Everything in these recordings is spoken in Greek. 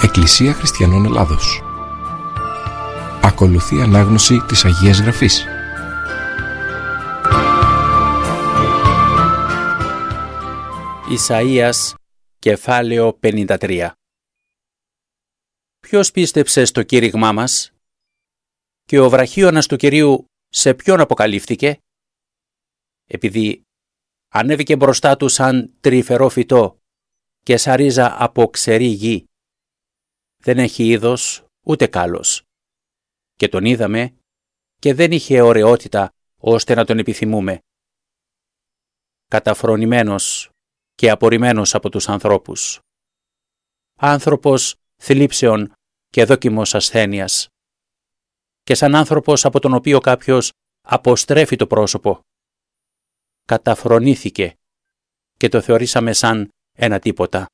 Εκκλησία Χριστιανών Ελλάδος. Ακολουθεί ανάγνωση της Αγίας Γραφής. Ισαΐας, κεφάλαιο 53. Ποιος πίστεψε στο κήρυγμά μας? Και ο βραχίωνας του Κυρίου σε ποιον αποκαλύφθηκε? Επειδή ανέβηκε μπροστά του σαν τρυφερό φυτό και σαν ρίζα από ξερή γη. Δεν έχει είδος ούτε κάλος. Και τον είδαμε και δεν είχε ωραιότητα ώστε να τον επιθυμούμε. Καταφρονημένος και απορριμμένος από τους ανθρώπους. Άνθρωπος θλίψεων και δόκιμος ασθένειας. Και σαν άνθρωπος από τον οποίο κάποιος αποστρέφει το πρόσωπο. Καταφρονήθηκε και το θεωρήσαμε σαν ένα τίποτα.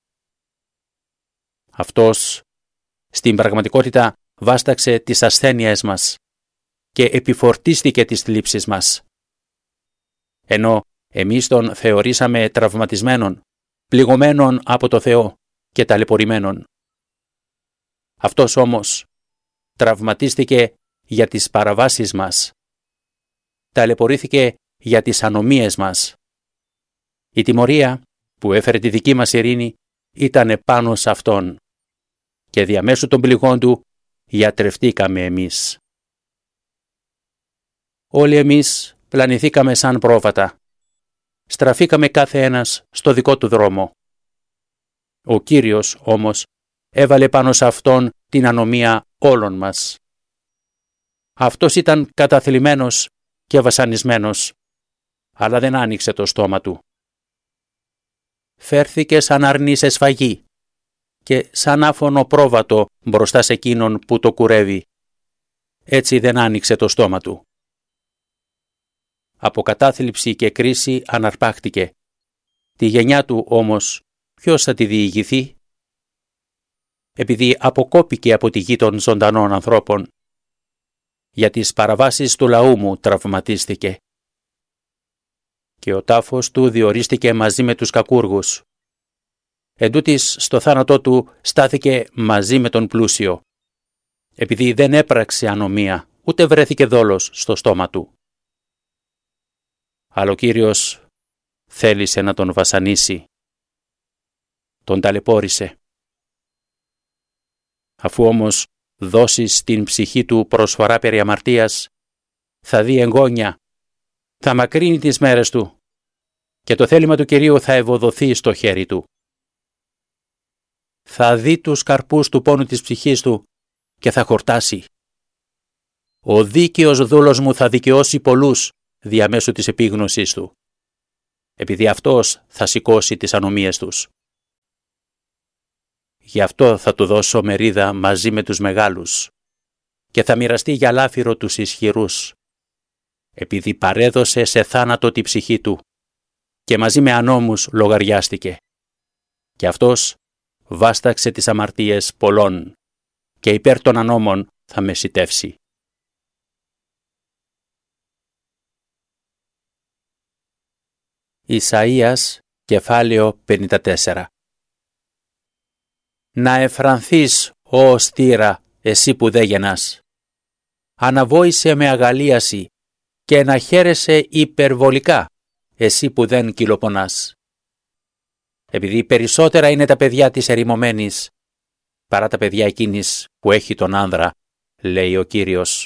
Αυτός στην πραγματικότητα βάσταξε τις ασθένειές μας και επιφορτίστηκε τις θλίψεις μας. Ενώ εμείς τον θεωρήσαμε τραυματισμένον, πληγωμένον από το Θεό και ταλαιπωρημένον. Αυτός όμως τραυματίστηκε για τις παραβάσεις μας. Ταλαιπωρήθηκε για τις ανομίες μας. Η τιμωρία που έφερε τη δική μας ειρήνη ήταν πάνω σε Αυτόν και διαμέσου των πληγών Του γιατρευτήκαμε εμείς. Όλοι εμείς πλανηθήκαμε σαν πρόβατα. Στραφήκαμε κάθε ένας στο δικό του δρόμο. Ο Κύριος όμως έβαλε πάνω σε Αυτόν την ανομία όλων μας. Αυτός ήταν καταθλιμμένος και βασανισμένος, αλλά δεν άνοιξε το στόμα Του. Φέρθηκε σαν αρνή σε σφαγή και σαν άφωνο πρόβατο μπροστά σε εκείνον που το κουρεύει. Έτσι δεν άνοιξε το στόμα Του. Από κατάθλιψη και κρίση αναρπάχτηκε. Τη γενιά Του όμως ποιος θα τη διηγηθεί? Επειδή αποκόπηκε από τη γη των ζωντανών ανθρώπων. Για τις παραβάσεις του λαού μου τραυματίστηκε. Και ο τάφος Του διορίστηκε μαζί με τους κακούργους. Εντούτοις στο θάνατό Του στάθηκε μαζί με τον πλούσιο. Επειδή δεν έπραξε ανομία, ούτε βρέθηκε δόλος στο στόμα Του. Αλλά ο Κύριος θέλησε να τον βασανίσει. Τον ταλαιπώρησε. Αφού όμως δώσει στην ψυχή Του προσφορά περί αμαρτίας, θα δει εγγόνια, θα μακρύνει τις μέρες Του και το θέλημα του Κυρίου θα ευωδοθεί στο χέρι Του. Θα δει τους καρπούς του πόνου της ψυχής Του και θα χορτάσει. Ο δίκαιος δούλος μου θα δικαιώσει πολλούς διαμέσου της επίγνωσης Του, επειδή Αυτός θα σηκώσει τις ανομίες τους. Γι' αυτό θα Του δώσω μερίδα μαζί με τους μεγάλους και θα μοιραστεί για λάφυρο τους ισχυρούς, επειδή παρέδωσε σε θάνατο τη ψυχή Του και μαζί με ανώμους λογαριάστηκε. Και Αυτός βάσταξε τις αμαρτίες πολλών και υπέρ των ανώμων θα μεσιτεύσει. Ισαΐας, κεφάλαιο 54. Να εφρανθείς, ω στήρα, εσύ που δε γεννάς. Αναβόησε με αγαλίαση και να χαίρεσαι υπερβολικά, εσύ που δεν κυλοπονάς. Επειδή περισσότερα είναι τα παιδιά της ερημωμένης, παρά τα παιδιά εκείνης που έχει τον άνδρα, λέει ο Κύριος.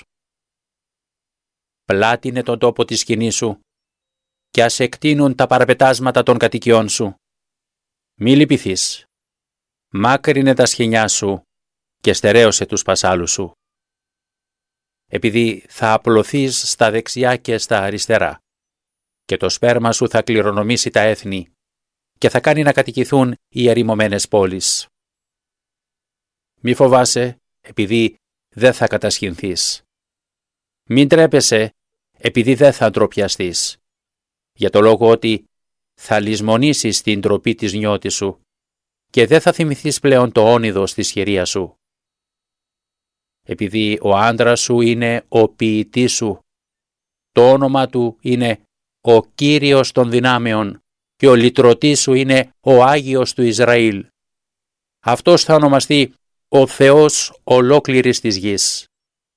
Πλάτινε τον τόπο της σκηνής σου και ας εκτείνουν τα παραπετάσματα των κατοικιών σου. Μη λυπηθείς. Μάκρυνε τα σχοινιά σου και στερέωσε τους πασάλους σου. Επειδή θα απλωθείς στα δεξιά και στα αριστερά και το σπέρμα σου θα κληρονομήσει τα έθνη και θα κάνει να κατοικηθούν οι ερημωμένες πόλεις. Μη φοβάσαι, επειδή δεν θα κατασχυνθείς. Μην τρέπεσαι, επειδή δεν θα ντροπιαστείς, για το λόγο ότι θα λησμονήσεις την ντροπή της νιώτης σου και δεν θα θυμηθείς πλέον το όνειδος της χειρίας σου. Επειδή ο άντρας σου είναι ο ποιητής σου, το όνομα του είναι ο Κύριος των δυνάμεων και ο λυτρωτής σου είναι ο Άγιος του Ισραήλ. Αυτός θα ονομαστεί ο Θεός ολόκληρης της γης.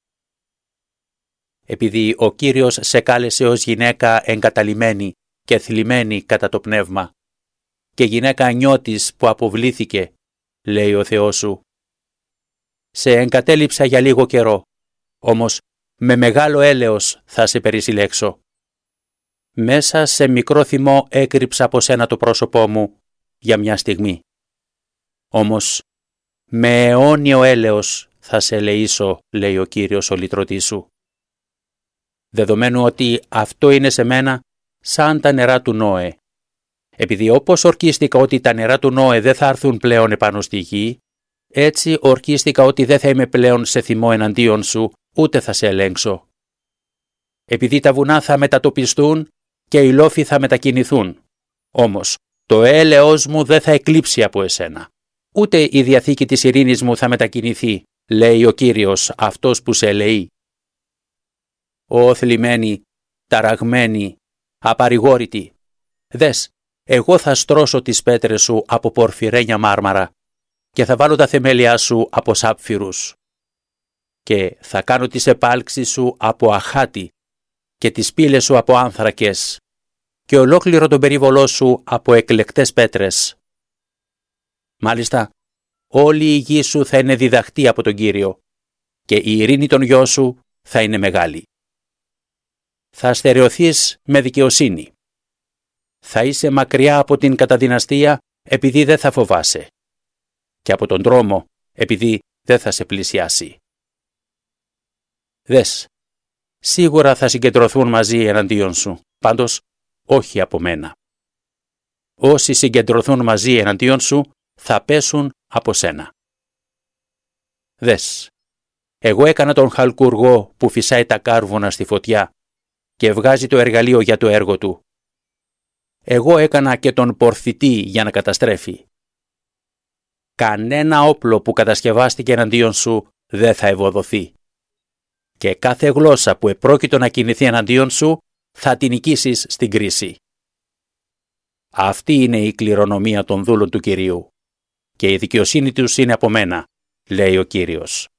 Επειδή ο Κύριος σε κάλεσε ως γυναίκα εγκαταλειμμένη και θλιμμένη κατά το πνεύμα και γυναίκα νιώτης που αποβλήθηκε, λέει ο Θεός σου. Σε εγκατέλειψα για λίγο καιρό, όμως με μεγάλο έλεος θα σε περισυλλέξω. Μέσα σε μικρό θυμό έκρυψα από σένα το πρόσωπό μου για μια στιγμή. Όμως με αιώνιο έλεος θα σε ελεήσω, λέει ο Κύριος ο λυτρωτής σου. Δεδομένου ότι αυτό είναι σε μένα σαν τα νερά του Νόε. Επειδή όπως ορκίστηκα ότι τα νερά του Νόε δεν θα έρθουν πλέον επάνω στη γη, έτσι ορκίστηκα ότι δεν θα είμαι πλέον σε θυμό εναντίον σου, ούτε θα σε ελέγξω. Επειδή τα βουνά θα μετατοπιστούν και οι λόφοι θα μετακινηθούν, όμως το έλεος μου δεν θα εκλείψει από εσένα. Ούτε η διαθήκη της ειρήνης μου θα μετακινηθεί, λέει ο Κύριος, αυτός που σε ελεεί. Ω θλιμμένη, ταραγμένη, απαρηγόρητη, δες, εγώ θα στρώσω τις πέτρες σου από πορφυρένια μάρμαρα και θα βάλω τα θεμέλια σου από σάπφυρους και θα κάνω τις επάλξεις σου από αχάτι και τις πύλες σου από άνθρακες και ολόκληρο τον περίβολό σου από εκλεκτές πέτρες. Μάλιστα, όλη η γη σου θα είναι διδαχτή από τον Κύριο και η ειρήνη των γιών σου θα είναι μεγάλη. Θα στερεωθείς με δικαιοσύνη. Θα είσαι μακριά από την καταδυναστία επειδή δεν θα φοβάσαι και από τον τρόμο επειδή δεν θα σε πλησιάσει. Δες, σίγουρα θα συγκεντρωθούν μαζί εναντίον σου, πάντως όχι από μένα. Όσοι συγκεντρωθούν μαζί εναντίον σου θα πέσουν από σένα. Δες, εγώ έκανα τον χαλκουργό που φυσάει τα κάρβουνα στη φωτιά και βγάζει το εργαλείο για το έργο του. Εγώ έκανα και τον πορθητή για να καταστρέφει. Κανένα όπλο που κατασκευάστηκε εναντίον σου δεν θα ευωδοθεί. Και κάθε γλώσσα που επρόκειτο να κινηθεί εναντίον σου θα την νικήσεις στην κρίση. Αυτή είναι η κληρονομία των δούλων του Κυρίου και η δικαιοσύνη τους είναι από μένα, λέει ο Κύριος.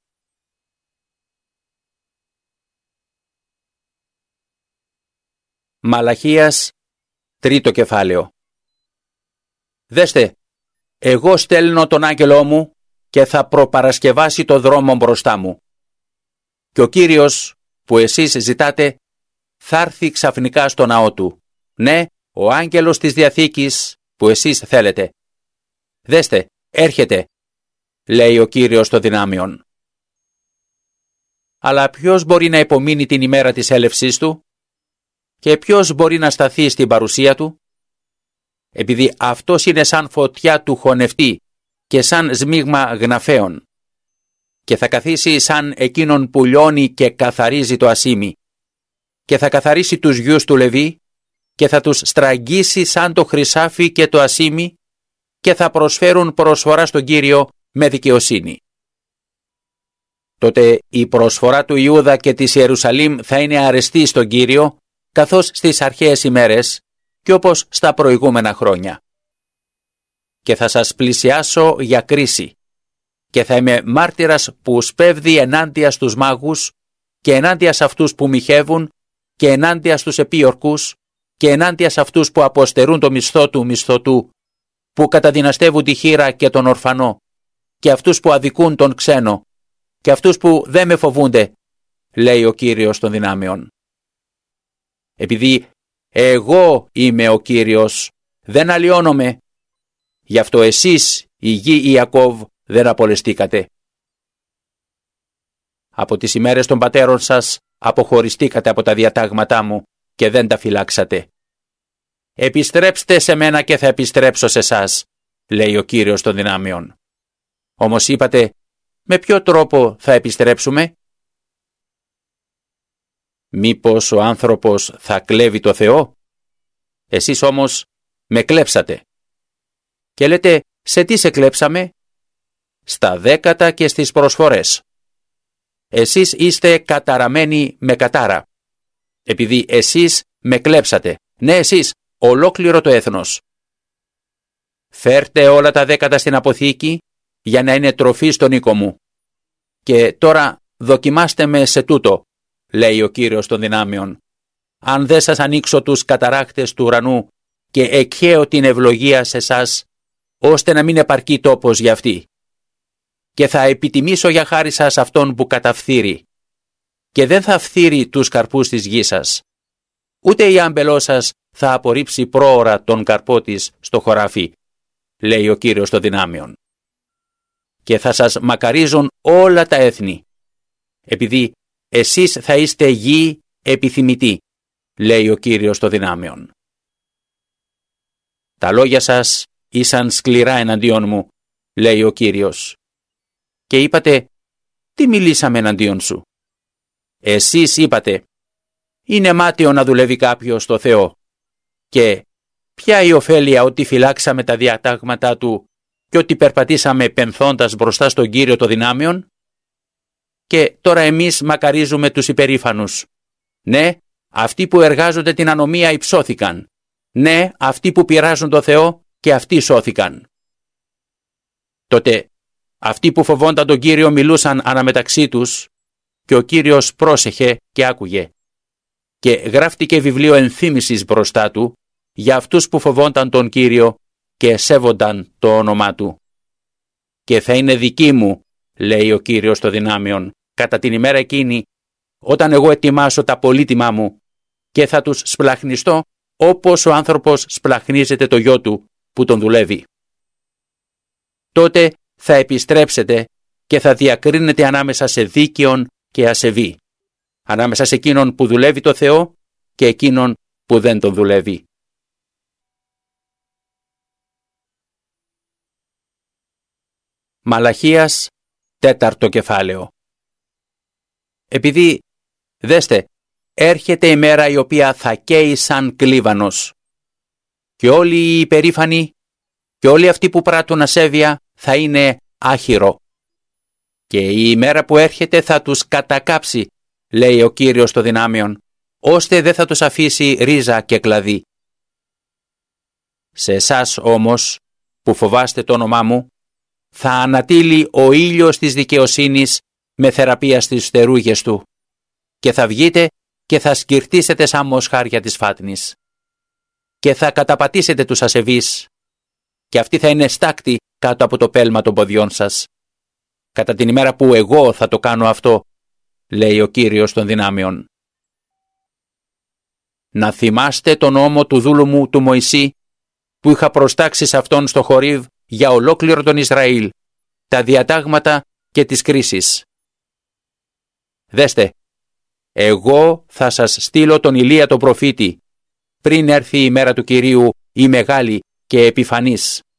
Μαλαχίας, 3ο κεφάλαιο. Δέστε, εγώ στέλνω τον άγγελό μου και θα προπαρασκευάσει το δρόμο μπροστά μου. Και ο Κύριος που εσείς ζητάτε θα έρθει ξαφνικά στο ναό του. Ναι, ο άγγελος της Διαθήκης που εσείς θέλετε. Δέστε, έρχεται, λέει ο Κύριος των δυνάμεων. Αλλά ποιος μπορεί να υπομείνει την ημέρα της έλευσής του? Και ποιος μπορεί να σταθεί στην παρουσία του? Επειδή αυτός είναι σαν φωτιά του χωνευτή και σαν σμίγμα γναφέων. Και θα καθίσει σαν εκείνον που λιώνει και καθαρίζει το ασίμι. Και θα καθαρίσει τους γιους του Λεβί και θα τους στραγγίσει σαν το χρυσάφι και το ασίμι και θα προσφέρουν προσφορά στον Κύριο με δικαιοσύνη. Τότε η προσφορά του Ιούδα και της Ιερουσαλήμ θα είναι αρεστή στον Κύριο καθώς στις αρχαίες ημέρες και όπως στα προηγούμενα χρόνια. Και θα σας πλησιάσω για κρίση και θα είμαι μάρτυρας που σπέβδει ενάντια στους μάγους και ενάντια σε αυτούς που μοιχεύουν και ενάντια στους επίορκους και ενάντια σε αυτούς που αποστερούν το μισθό του μισθωτού, που καταδυναστεύουν τη χήρα και τον ορφανό και αυτούς που αδικούν τον ξένο και αυτούς που δεν με φοβούνται, λέει ο Κύριος των δυνάμεων. Επειδή εγώ είμαι ο Κύριος, δεν αλλοιώνομαι, γι' αυτό εσείς η γη Ιακώβ δεν απολεστήκατε. Από τις ημέρες των πατέρων σας αποχωριστήκατε από τα διατάγματά μου και δεν τα φυλάξατε. Επιστρέψτε σε μένα και θα επιστρέψω σε εσάς, λέει ο Κύριος των δυνάμεων. Όμως είπατε, με ποιο τρόπο θα επιστρέψουμε? Μήπως ο άνθρωπος θα κλέβει το Θεό? Εσείς όμως με κλέψατε. Και λέτε, σε τι σε κλέψαμε? Στα δέκατα και στις προσφορές. Εσείς είστε καταραμένοι με κατάρα. Επειδή εσείς με κλέψατε. Ναι, εσείς, ολόκληρο το έθνος. Φέρτε όλα τα δέκατα στην αποθήκη για να είναι τροφή στον οίκο μου. Και τώρα δοκιμάστε με σε τούτο, λέει ο Κύριος των δυνάμεων. Αν δεν σας ανοίξω τους καταράκτες του ουρανού και εκχέω την ευλογία σε εσάς, ώστε να μην επαρκεί τόπος για αυτή. Και θα επιτιμήσω για χάρη σας αυτόν που καταφθείρει. Και δεν θα φθείρει τους καρπούς της γης σας. Ούτε η άμπελός σας θα απορρίψει πρόωρα τον καρπό της στο χωράφι, λέει ο Κύριος των δυνάμεων. Και θα σας μακαρίζουν όλα τα έθνη, επειδή εσείς θα είστε γη επιθυμητοί, λέει ο Κύριος των δυνάμεων. Τα λόγια σας ήσαν σκληρά εναντίον μου, λέει ο Κύριος. Και είπατε, τι μιλήσαμε εναντίον σου? Εσείς είπατε, είναι μάταιο να δουλεύει κάποιος στο Θεό. Και ποια η ωφέλεια ότι φυλάξαμε τα διατάγματά του και ότι περπατήσαμε πενθώντας μπροστά στον Κύριο των δυνάμεων? Και τώρα εμείς μακαρίζουμε τους υπερήφανους. Ναι, αυτοί που εργάζονται την ανομία υψώθηκαν. Ναι, αυτοί που πειράζουν το Θεό και αυτοί σώθηκαν. Τότε αυτοί που φοβόνταν τον Κύριο μιλούσαν αναμεταξύ τους και ο Κύριος πρόσεχε και άκουγε. Και γράφτηκε βιβλίο ενθύμησης μπροστά του για αυτούς που φοβόνταν τον Κύριο και σέβονταν το όνομά του. Και θα είναι δική μου, λέει ο Κύριος των δυνάμεων, κατά την ημέρα εκείνη, όταν εγώ ετοιμάσω τα πολύτιμά μου και θα τους σπλαχνιστώ όπως ο άνθρωπος σπλαχνίζεται το γιο του που τον δουλεύει. Τότε θα επιστρέψετε και θα διακρίνετε ανάμεσα σε δίκαιον και ασεβή, ανάμεσα σε εκείνον που δουλεύει το Θεό και εκείνον που δεν τον δουλεύει. Μαλαχίας, 4ο κεφάλαιο. Επειδή, δέστε, έρχεται η μέρα η οποία θα καίει σαν κλίβανος και όλοι οι υπερήφανοι και όλοι αυτοί που πράττουν ασέβεια θα είναι άχυρο. Και η ημέρα που έρχεται θα τους κατακάψει, λέει ο Κύριος των δυνάμεων, ώστε δεν θα τους αφήσει ρίζα και κλαδί. Σε εσάς όμως, που φοβάστε το όνομά μου, θα ανατείλει ο ήλιος της δικαιοσύνης με θεραπεία στις φτερούγες του και θα βγείτε και θα σκυρτήσετε σαν μοσχάρια της φάτνης και θα καταπατήσετε τους ασεβείς και αυτοί θα είναι στάκτοι κάτω από το πέλμα των ποδιών σας. Κατά την ημέρα που εγώ θα το κάνω αυτό, λέει ο Κύριος των δυνάμεων. Να θυμάστε τον νόμο του δούλου μου του Μωυσή, που είχα προστάξει σε αυτόν στο Χορίβ για ολόκληρο τον Ισραήλ, τα διατάγματα και τις κρίσεις. Δέστε, εγώ θα σας στείλω τον Ηλία τον προφήτη, πριν έρθει η μέρα του Κυρίου η μεγάλη και επιφανής.